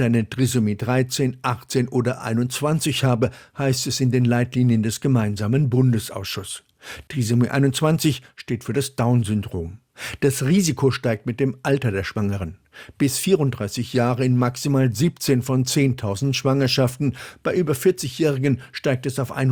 eine Trisomie 13, 18 oder 21 habe, heißt es in den Leitlinien des gemeinsamen Bundesausschusses. Trisomie 21 steht für das Down-Syndrom. Das Risiko steigt mit dem Alter der Schwangeren. Bis 34 Jahre in maximal 17 von 10.000 Schwangerschaften. Bei über 40-Jährigen steigt es auf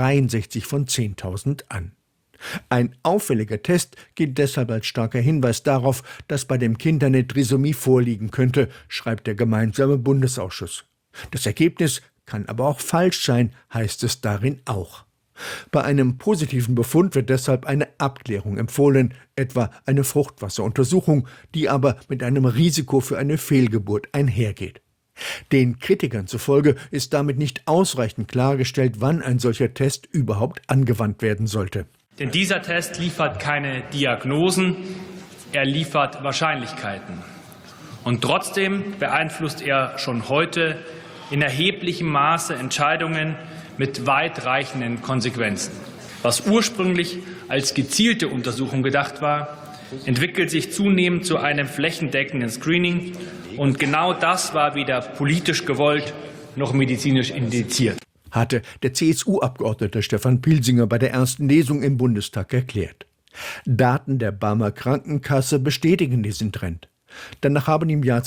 163 von 10.000 an. Ein auffälliger Test gilt deshalb als starker Hinweis darauf, dass bei dem Kind eine Trisomie vorliegen könnte, schreibt der gemeinsame Bundesausschuss. Das Ergebnis kann aber auch falsch sein, heißt es darin auch. Bei einem positiven Befund wird deshalb eine Abklärung empfohlen, etwa eine Fruchtwasseruntersuchung, die aber mit einem Risiko für eine Fehlgeburt einhergeht. Den Kritikern zufolge ist damit nicht ausreichend klargestellt, wann ein solcher Test überhaupt angewandt werden sollte. Denn dieser Test liefert keine Diagnosen, er liefert Wahrscheinlichkeiten. Und trotzdem beeinflusst er schon heute in erheblichem Maße Entscheidungen mit weitreichenden Konsequenzen. Was ursprünglich als gezielte Untersuchung gedacht war, entwickelt sich zunehmend zu einem flächendeckenden Screening. Und genau das war weder politisch gewollt noch medizinisch indiziert, hatte der CSU-Abgeordnete Stefan Pilsinger bei der ersten Lesung im Bundestag erklärt. Daten der Barmer Krankenkasse bestätigen diesen Trend. Danach haben im Jahr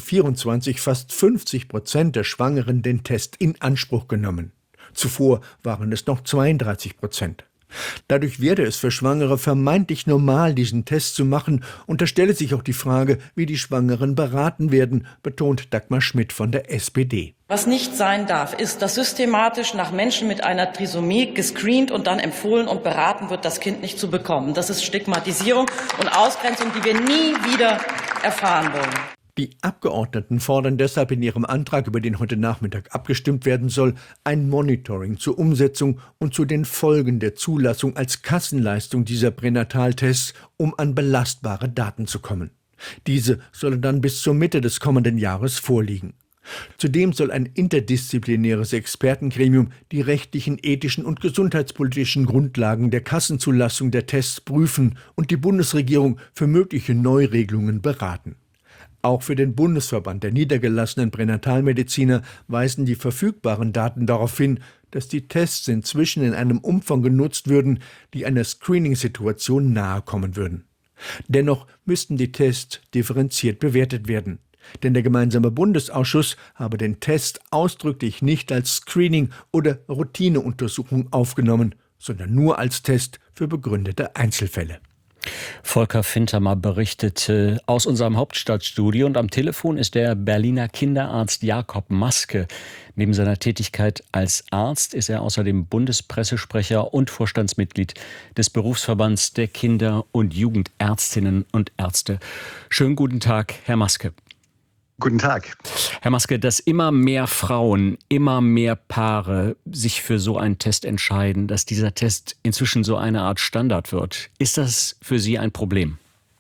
2024 fast 50% der Schwangeren den Test in Anspruch genommen. Zuvor waren es noch 32%. Dadurch werde es für Schwangere vermeintlich normal, diesen Test zu machen, und da stelle sich auch die Frage, wie die Schwangeren beraten werden, betont Dagmar Schmidt von der SPD. Was nicht sein darf, ist, dass systematisch nach Menschen mit einer Trisomie gescreent und dann empfohlen und beraten wird, das Kind nicht zu bekommen. Das ist Stigmatisierung und Ausgrenzung, die wir nie wieder erfahren wollen. Die Abgeordneten fordern deshalb in ihrem Antrag, über den heute Nachmittag abgestimmt werden soll, ein Monitoring zur Umsetzung und zu den Folgen der Zulassung als Kassenleistung dieser Pränataltests, um an belastbare Daten zu kommen. Diese sollen dann bis zur Mitte des kommenden Jahres vorliegen. Zudem soll ein interdisziplinäres Expertengremium die rechtlichen, ethischen und gesundheitspolitischen Grundlagen der Kassenzulassung der Tests prüfen und die Bundesregierung für mögliche Neuregelungen beraten. Auch für den Bundesverband der niedergelassenen Pränatalmediziner weisen die verfügbaren Daten darauf hin, dass die Tests inzwischen in einem Umfang genutzt würden, die einer Screening-Situation nahe kommen würden. Dennoch müssten die Tests differenziert bewertet werden. Denn der gemeinsame Bundesausschuss habe den Test ausdrücklich nicht als Screening- oder Routineuntersuchung aufgenommen, sondern nur als Test für begründete Einzelfälle. Volker Fintermer berichtete aus unserem Hauptstadtstudio, und am Telefon ist der Berliner Kinderarzt Jakob Maske. Neben seiner Tätigkeit als Arzt ist er außerdem Bundespressesprecher und Vorstandsmitglied des Berufsverbands der Kinder- und Jugendärztinnen und Ärzte. Schönen guten Tag, Herr Maske. Guten Tag. Herr Maske, dass immer mehr Frauen, immer mehr Paare sich für so einen Test entscheiden, dass dieser Test inzwischen so eine Art Standard wird, ist das für Sie ein Problem?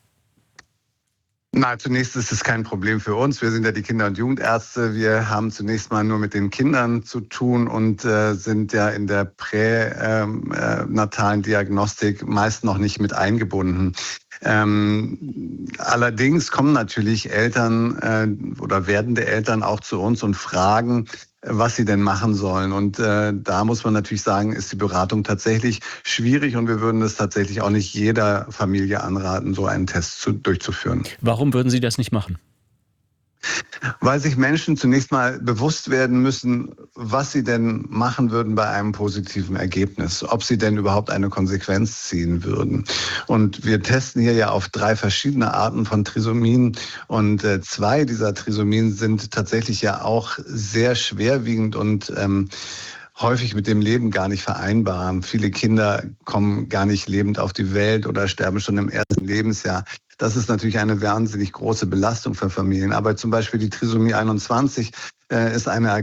Na, zunächst ist es kein Problem für uns. Wir sind ja die Kinder- und Jugendärzte. Wir haben zunächst mal nur mit den Kindern zu tun und sind ja in der pränatalen Diagnostik meist noch nicht mit eingebunden. Allerdings kommen natürlich Eltern oder werdende Eltern auch zu uns und fragen, was sie denn machen sollen. Und da muss man natürlich sagen, ist die Beratung tatsächlich schwierig, und wir würden es tatsächlich auch nicht jeder Familie anraten, so einen Test durchzuführen. Warum würden Sie das nicht machen? Weil sich Menschen zunächst mal bewusst werden müssen, was sie denn machen würden bei einem positiven Ergebnis, ob sie denn überhaupt eine Konsequenz ziehen würden. Und wir testen hier ja auf 3 verschiedene Arten von Trisomien, und 2 dieser Trisomien sind tatsächlich ja auch sehr schwerwiegend und häufig mit dem Leben gar nicht vereinbar. Viele Kinder kommen gar nicht lebend auf die Welt oder sterben schon im ersten Lebensjahr. Das ist natürlich eine wahnsinnig große Belastung für Familien. Aber zum Beispiel die Trisomie 21 ist eine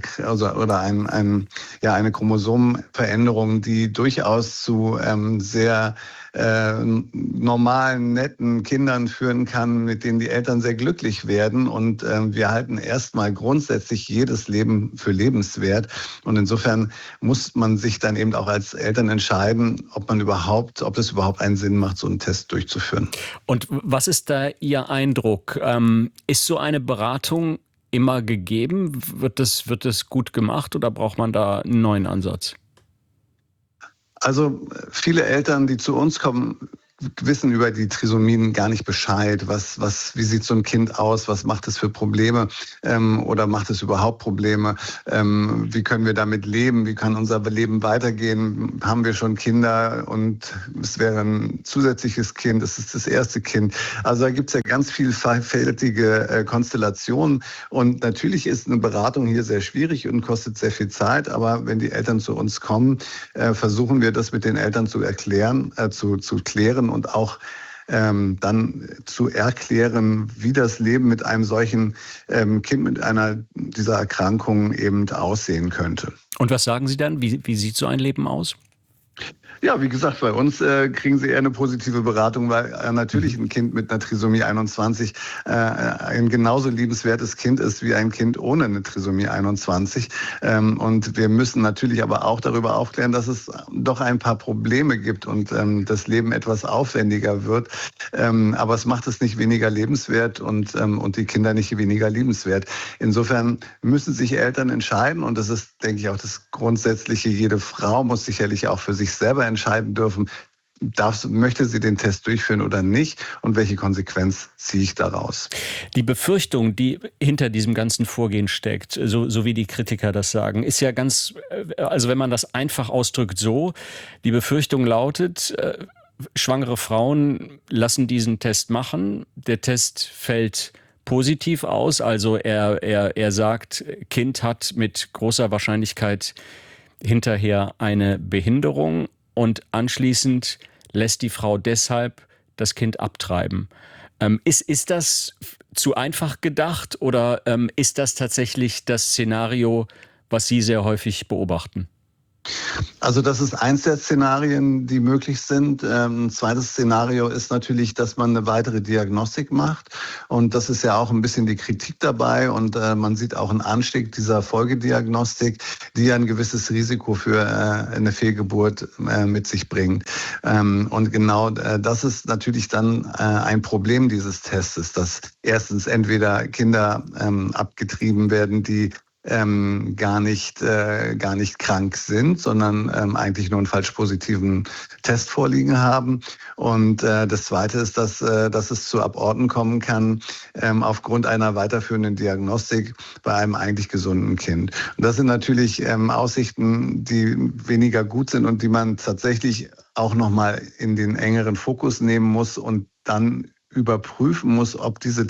Chromosomenveränderung, die durchaus zu sehr normalen, netten Kindern führen kann, mit denen die Eltern sehr glücklich werden. Und wir halten erstmal grundsätzlich jedes Leben für lebenswert. Und insofern muss man sich dann eben auch als Eltern entscheiden, ob es überhaupt einen Sinn macht, so einen Test durchzuführen. Und was ist da Ihr Eindruck? Ist so eine Beratung immer gegeben? Wird das gut gemacht oder braucht man da einen neuen Ansatz? Also viele Eltern, die zu uns kommen, wissen über die Trisomien gar nicht Bescheid. Wie sieht so ein Kind aus? Was macht es für Probleme? Oder macht es überhaupt Probleme? Wie können wir damit leben? Wie kann unser Leben weitergehen? Haben wir schon Kinder und es wäre ein zusätzliches Kind? Es ist das erste Kind. Also da gibt es ja ganz vielfältige Konstellationen. Und natürlich ist eine Beratung hier sehr schwierig und kostet sehr viel Zeit. Aber wenn die Eltern zu uns kommen, versuchen wir das mit den Eltern zu erklären, zu klären und auch dann zu erklären, wie das Leben mit einem solchen Kind mit einer dieser Erkrankungen eben aussehen könnte. Und was sagen Sie dann? Wie sieht so ein Leben aus? Ja, wie gesagt, bei uns kriegen Sie eher eine positive Beratung, weil natürlich ein Kind mit einer Trisomie 21 ein genauso liebenswertes Kind ist wie ein Kind ohne eine Trisomie 21. Und wir müssen natürlich aber auch darüber aufklären, dass es doch ein paar Probleme gibt und das Leben etwas aufwendiger wird. Aber es macht es nicht weniger lebenswert und die Kinder nicht weniger liebenswert. Insofern müssen sich Eltern entscheiden und das ist, denke ich, auch das Grundsätzliche. Jede Frau muss sicherlich auch für sich selber entscheiden dürfen, möchte sie den Test durchführen oder nicht und welche Konsequenz ziehe ich daraus. Die Befürchtung, die hinter diesem ganzen Vorgehen steckt, so wie die Kritiker das sagen, ist ja also wenn man das einfach ausdrückt so, die Befürchtung lautet, schwangere Frauen lassen diesen Test machen, der Test fällt positiv aus, also er sagt, Kind hat mit großer Wahrscheinlichkeit hinterher eine Behinderung und anschließend lässt die Frau deshalb das Kind abtreiben. Ist das zu einfach gedacht oder ist das tatsächlich das Szenario, was Sie sehr häufig beobachten? Also das ist eins der Szenarien, die möglich sind. Ein zweites Szenario ist natürlich, dass man eine weitere Diagnostik macht. Und das ist ja auch ein bisschen die Kritik dabei. Und man sieht auch einen Anstieg dieser Folgediagnostik, die ja ein gewisses Risiko für eine Fehlgeburt mit sich bringt. Und genau das ist natürlich dann ein Problem dieses Testes, dass erstens entweder Kinder abgetrieben werden, die gar nicht krank sind, sondern eigentlich nur einen falsch positiven Test vorliegen haben. Und das Zweite ist, dass es zu Aborten kommen kann aufgrund einer weiterführenden Diagnostik bei einem eigentlich gesunden Kind. Und das sind natürlich Aussichten, die weniger gut sind und die man tatsächlich auch nochmal in den engeren Fokus nehmen muss und dann überprüfen muss, ob diese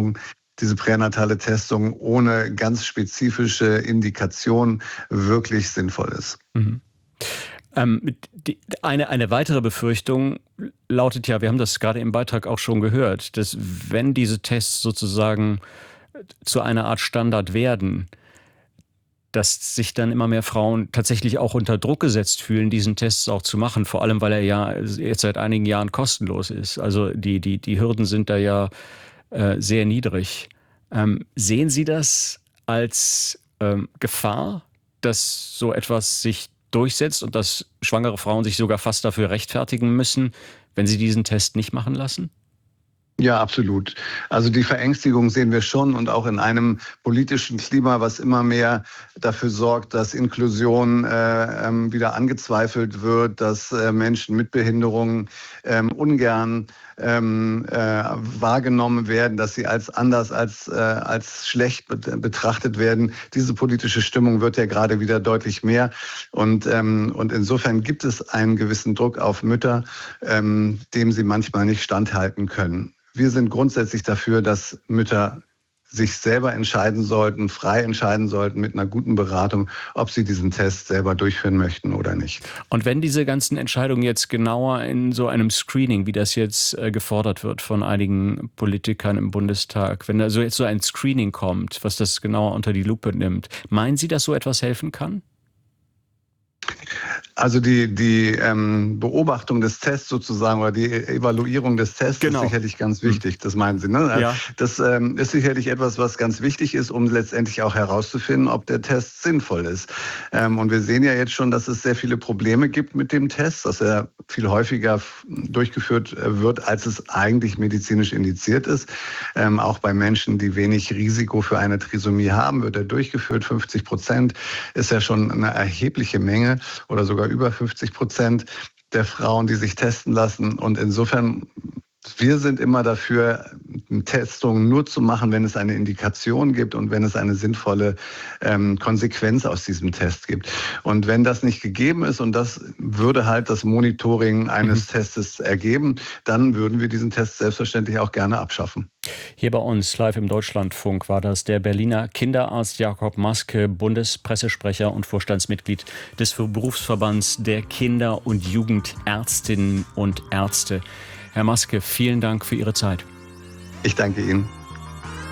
pränatale Testung ohne ganz spezifische Indikation wirklich sinnvoll ist. Mhm. Eine weitere Befürchtung lautet ja, wir haben das gerade im Beitrag auch schon gehört, dass wenn diese Tests sozusagen zu einer Art Standard werden, dass sich dann immer mehr Frauen tatsächlich auch unter Druck gesetzt fühlen, diesen Tests auch zu machen, vor allem weil er ja jetzt seit einigen Jahren kostenlos ist. Also die Hürden sind da ja sehr niedrig. Sehen Sie das als Gefahr, dass so etwas sich durchsetzt und dass schwangere Frauen sich sogar fast dafür rechtfertigen müssen, wenn sie diesen Test nicht machen lassen? Ja, absolut. Also die Verängstigung sehen wir schon und auch in einem politischen Klima, was immer mehr dafür sorgt, dass Inklusion wieder angezweifelt wird, dass Menschen mit Behinderungen ungern wahrgenommen werden, dass sie als anders, als schlecht betrachtet werden. Diese politische Stimmung wird ja gerade wieder deutlich mehr. Und insofern gibt es einen gewissen Druck auf Mütter, dem sie manchmal nicht standhalten können. Wir sind grundsätzlich dafür, dass Mütter sich selber entscheiden sollten, frei entscheiden sollten mit einer guten Beratung, ob sie diesen Test selber durchführen möchten oder nicht. Und wenn diese ganzen Entscheidungen jetzt genauer in so einem Screening, wie das jetzt gefordert wird von einigen Politikern im Bundestag, wenn da so jetzt so ein Screening kommt, was das genauer unter die Lupe nimmt, meinen Sie, dass so etwas helfen kann? Also die Beobachtung des Tests sozusagen oder die Evaluierung des Tests ist sicherlich ganz wichtig, das meinen Sie, ne? Ja. Das ist sicherlich etwas, was ganz wichtig ist, um letztendlich auch herauszufinden, ob der Test sinnvoll ist. Und wir sehen ja jetzt schon, dass es sehr viele Probleme gibt mit dem Test, dass er viel häufiger durchgeführt wird, als es eigentlich medizinisch indiziert ist. Auch bei Menschen, die wenig Risiko für eine Trisomie haben, wird er durchgeführt. 50% ist ja schon eine erhebliche Menge oder sogar über 50% der Frauen, die sich testen lassen. Und insofern, wir sind immer dafür, Testungen nur zu machen, wenn es eine Indikation gibt und wenn es eine sinnvolle Konsequenz aus diesem Test gibt. Und wenn das nicht gegeben ist, und das würde halt das Monitoring eines Testes ergeben, dann würden wir diesen Test selbstverständlich auch gerne abschaffen. Hier bei uns live im Deutschlandfunk war das der Berliner Kinderarzt Jakob Maske, Bundespressesprecher und Vorstandsmitglied des Berufsverbands der Kinder- und Jugendärztinnen und Ärzte. Herr Maske, vielen Dank für Ihre Zeit. Ich danke Ihnen.